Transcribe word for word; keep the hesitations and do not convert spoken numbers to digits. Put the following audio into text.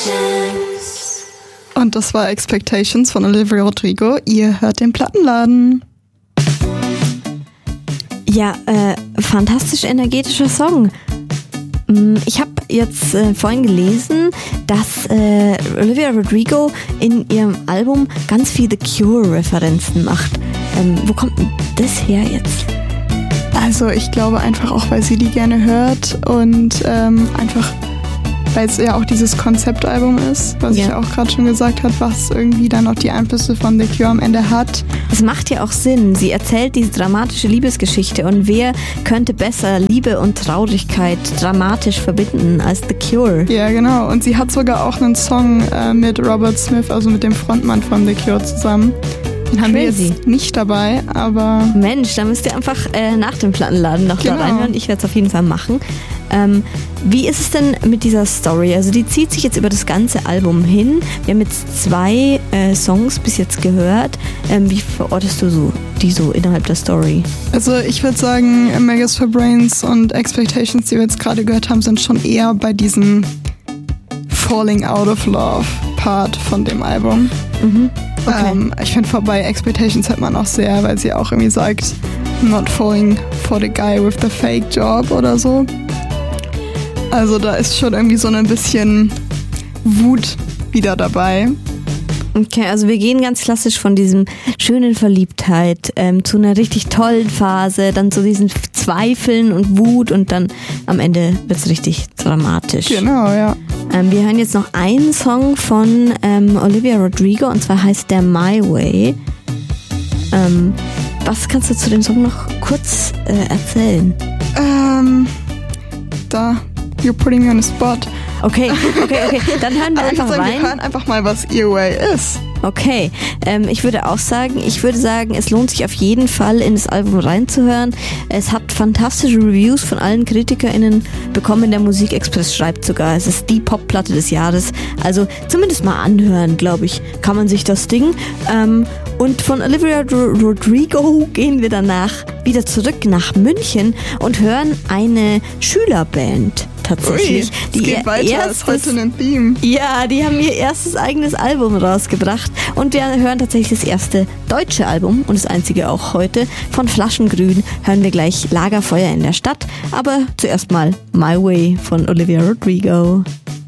Und das war Expectations von Olivia Rodrigo. Ihr hört den Plattenladen. Ja, äh, fantastisch energetischer Song. Ich habe jetzt äh, vorhin gelesen, dass äh, Olivia Rodrigo in ihrem Album ganz viele The Cure-Referenzen macht. Ähm, wo kommt denn das her jetzt? Also ich glaube einfach auch, weil sie die gerne hört und ähm, einfach, weil es ja auch dieses Konzeptalbum ist, was ja. ich auch gerade schon gesagt habe, was irgendwie dann auch die Einflüsse von The Cure am Ende hat. Es macht ja auch Sinn. Sie erzählt diese dramatische Liebesgeschichte und wer könnte besser Liebe und Traurigkeit dramatisch verbinden als The Cure? Ja, genau. Und sie hat sogar auch einen Song äh, mit Robert Smith, also mit dem Frontmann von The Cure zusammen. Den haben Crazy. wir jetzt nicht dabei, aber... Mensch, da müsst ihr einfach äh, nach dem Plattenladen noch genau. da reinhören. Ich werde es auf jeden Fall machen. Ähm, wie ist es denn mit dieser Story? Also die zieht sich jetzt über das ganze Album hin. Wir haben jetzt zwei äh, Songs bis jetzt gehört. Ähm, wie verortest du so, die so innerhalb der Story? Also ich würde sagen, Megas for Brains und Expectations, die wir jetzt gerade gehört haben, sind schon eher bei diesem Falling Out of Love Part von dem Album. Mhm. Okay. Ähm, ich finde, vorbei Expectations hört man auch sehr, weil sie auch irgendwie sagt, not falling for the guy with the fake job oder so. Also da ist schon irgendwie so ein bisschen Wut wieder dabei. Okay, also wir gehen ganz klassisch von diesem schönen Verliebtheit ähm, zu einer richtig tollen Phase, dann zu diesen Zweifeln und Wut und dann am Ende wird es richtig dramatisch. Genau, ja. Ähm, wir hören jetzt noch einen Song von ähm, Olivia Rodrigo und zwar heißt der My Way. Ähm, was kannst du zu dem Song noch kurz äh, erzählen? Ähm, da, you're putting me on the spot. Okay, okay, okay. Dann hören wir Aber einfach ich würde sagen, rein. Wir hören einfach mal, was Your Way ist. Okay, ähm, ich würde auch sagen, ich würde sagen, es lohnt sich auf jeden Fall in das Album reinzuhören. Es hat fantastische Reviews von allen KritikerInnen bekommen. Der Musikexpress schreibt sogar, es ist die Popplatte des Jahres. Also zumindest mal anhören, glaube ich, kann man sich das Ding. Ähm, und von Olivia Rodrigo gehen wir danach wieder zurück nach München und hören eine Schülerband. Tatsächlich. Ui, die geht weiter, erstes, ist heute ein Theme. Ja, die haben ihr erstes eigenes Album rausgebracht und wir hören tatsächlich das erste deutsche Album und das einzige auch heute. Von Flaschengrün hören wir gleich Lagerfeuer in der Stadt, aber zuerst mal My Way von Olivia Rodrigo.